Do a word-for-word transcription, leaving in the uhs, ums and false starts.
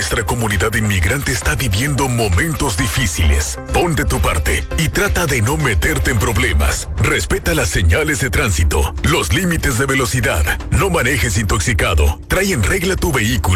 nuestra comunidad inmigrante está viviendo momentos difíciles. Pon de tu parte y trata de no meterte en problemas. Respeta las señales de tránsito, los límites de velocidad. No manejes intoxicado. Trae en regla tu vehículo.